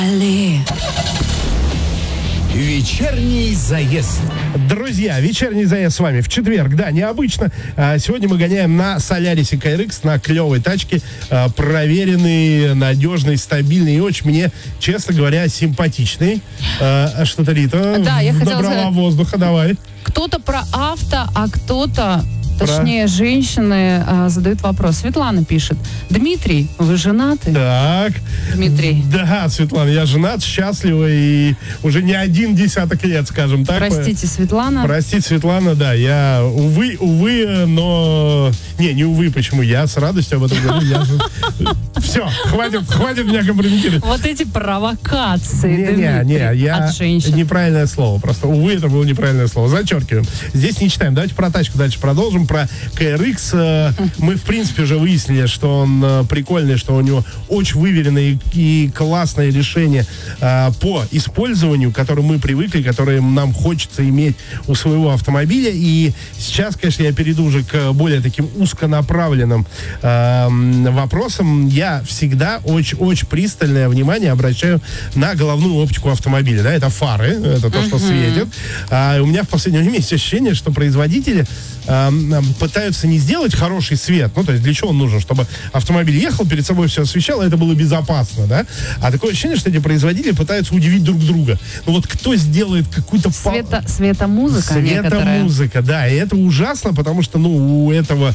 Вечерний заезд. Друзья, вечерний заезд с вами в четверг. Да, необычно. Сегодня мы гоняем на Солярисе KRX, на клевой тачке. Проверенный, надежный, стабильный и очень мне, честно говоря, симпатичный. Что-то, Рита, да, я хотела набрала сказать, воздуха, давай. Кто-то про авто, а кто-то, точнее, женщины задают вопрос. Светлана пишет: Дмитрий, вы женаты? Так. Дмитрий. Да, Светлана, я женат, счастлива и уже не 10 лет, скажем так. Простите, Светлана. Простите, Светлана, да, я, увы, но... Не увы, почему? Я с радостью об этом говорю. Все, хватит меня компрометировать. Вот эти провокации, я... от женщин. Неправильное слово. Просто, увы, это было неправильное слово. Зачеркиваем. Здесь не читаем. Давайте про тачку дальше продолжим. Про KRX. Мы, в принципе, уже выяснили, что он прикольный, что у него очень выверенное и классное решение по использованию, к которому мы привыкли, которое нам хочется иметь у своего автомобиля. И сейчас, конечно, я перейду уже к более таким узконаправленным вопросам. Я всегда очень пристальное внимание обращаю на головную оптику автомобиля. Да, это фары, это то, что светит. У меня в последнее время есть ощущение, что производители пытаются не сделать хороший свет. Ну, то есть для чего он нужен? Чтобы автомобиль ехал, перед собой все освещало, это было безопасно, да? А такое ощущение, что эти производители пытаются удивить друг друга. Ну, вот кто сделает какую-то... Светомузыка некоторая. Светомузыка, да. И это ужасно, потому что, у этого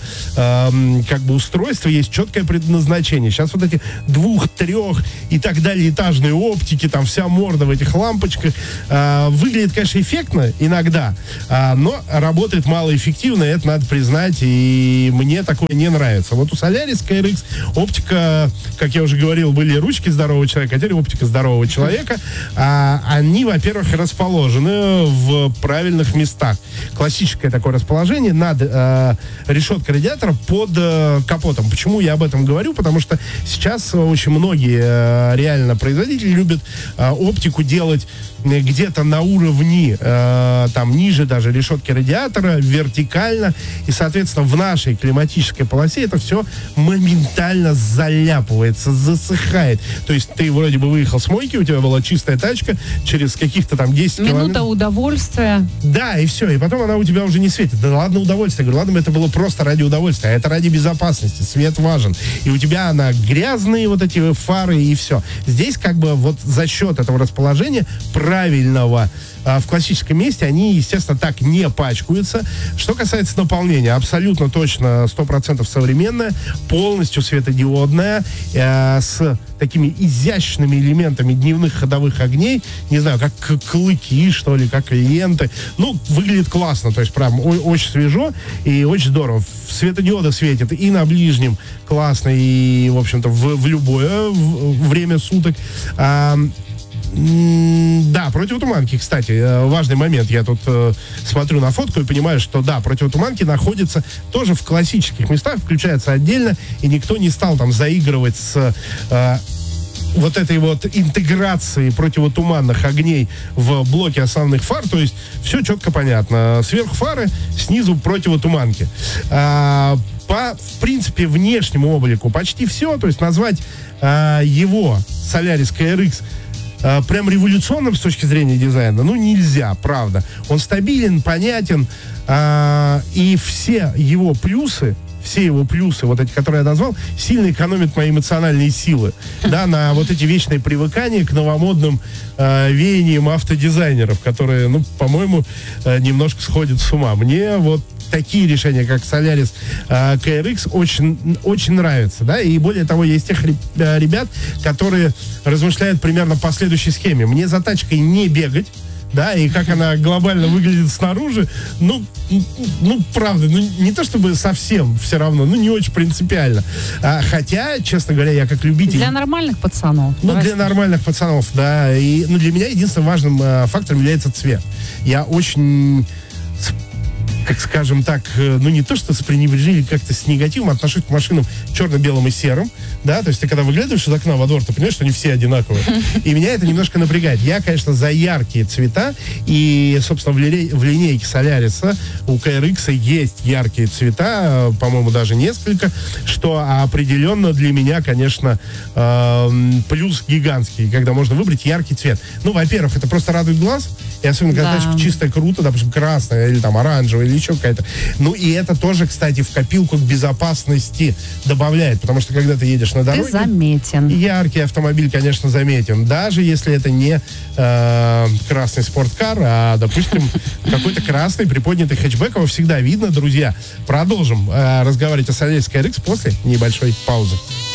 устройства есть четкое предназначение. Сейчас вот эти 2, 3 и так далее этажные оптики, там вся морда в этих лампочках, выглядит, конечно, эффектно иногда, но работает малоэффективно, это надо признать, и мне такое не нравится. Вот у Solaris KRX оптика, как я уже говорил, были ручки здорового человека, а теперь оптика здорового человека. Они, во-первых, расположены в правильных местах. Классическое такое расположение над решеткой радиатора под капотом. Почему я об этом говорю? Потому что сейчас очень многие реально производители любят оптику делать где-то на уровне, там ниже даже решетки радиатора, вертикально, и, соответственно, в нашей климатической полосе это все моментально заляпывается, засыхает. То есть ты вроде бы выехал с мойки, у тебя была чистая тачка, через каких-то там 10 Минута километров... удовольствия. Да, и все, и потом она у тебя уже не светит. Да ладно удовольствие. Я говорю, ладно, это было просто ради удовольствия, а это ради безопасности. Свет важен. И у тебя она грязные вот эти фары, и все. Здесь как бы вот за счет этого расположения правильного в классическом месте, они, естественно, так не пачкаются. Что касается наполнения, абсолютно точно 100% современная, полностью светодиодная, с такими изящными элементами дневных ходовых огней, не знаю, как клыки, что ли, как ленты. Выглядит классно, то есть прям очень свежо и очень здорово. Светодиоды светит и на ближнем классно, и, в общем-то, в любое время суток. Да, противотуманки, кстати, важный момент. Я тут смотрю на фотку и понимаю, что да, противотуманки находятся тоже в классических местах, включаются отдельно, и никто не стал там заигрывать с вот этой вот интеграцией противотуманных огней в блоке основных фар. То есть все четко понятно. Сверху фары, снизу противотуманки. По, в принципе, внешнему облику почти все. То есть назвать его Solaris KRX прям революционным с точки зрения дизайна, нельзя, правда. Он стабилен, понятен, и все его плюсы, вот эти, которые я назвал, сильно экономят мои эмоциональные силы, да, на вот эти вечные привыкания к новомодным веяниям автодизайнеров, которые, по-моему, немножко сходят с ума. Мне вот такие решения, как Solaris KRX, очень нравятся, да, и более того, есть тех ребят, которые размышляют примерно по следующей схеме. Мне за тачкой не бегать, да, и как она глобально выглядит снаружи, правда, не то чтобы совсем все равно, не очень принципиально. Хотя, честно говоря, я как любитель... Для нормальных пацанов. Для нормальных пацанов, да. И, для меня единственным важным фактором является цвет. Я очень как скажем так, ну не то что с пренебрежением, как-то с негативом отношусь к машинам черно-белым и серым, да, то есть ты когда выглядываешь из окна во двор, ты понимаешь, что они все одинаковые. И меня это немножко напрягает. Я, конечно, за яркие цвета, и, собственно, в линейке Соляриса у KRX есть яркие цвета, по-моему, даже несколько, что определенно для меня, конечно, плюс гигантский, когда можно выбрать яркий цвет. Ну, во-первых, это просто радует глаз, и особенно, когда тачка чистая, круто, допустим, красная или там оранжевая, или еще какая-то. Ну, и это тоже, кстати, в копилку к безопасности добавляет, потому что, когда ты едешь на дороге... Ты заметен. Яркий автомобиль, конечно, заметен. Даже если это не красный спорткар, а, допустим, какой-то красный приподнятый хэтчбэк, его всегда видно, друзья. Продолжим разговаривать о Solaris KRX после небольшой паузы.